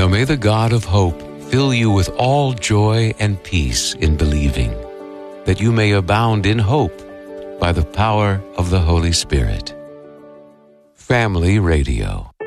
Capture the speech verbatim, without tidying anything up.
So may the God of hope fill you with all joy and peace in believing, that you may abound in hope by the power of the Holy Spirit. Family Radio.